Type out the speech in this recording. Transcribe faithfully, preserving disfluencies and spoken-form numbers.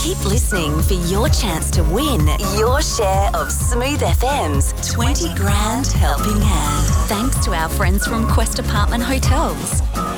Keep listening for your chance to win your share of Smooth F M's twenty grand helping hand. Thanks to our friends from Quest Apartment Hotels.